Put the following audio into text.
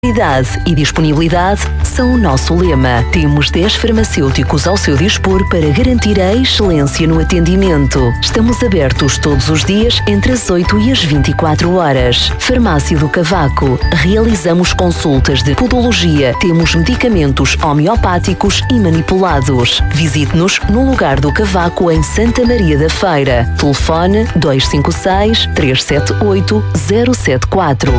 Qualidade e disponibilidade são o nosso lema. Temos 10 farmacêuticos ao seu dispor para garantir a excelência no atendimento. Estamos abertos todos os dias entre as 8 e as 24 horas. Farmácia do Cavaco. Realizamos consultas de podologia. Temos medicamentos homeopáticos e manipulados. Visite-nos no Lugar do Cavaco, em Santa Maria da Feira. Telefone 256 378 074.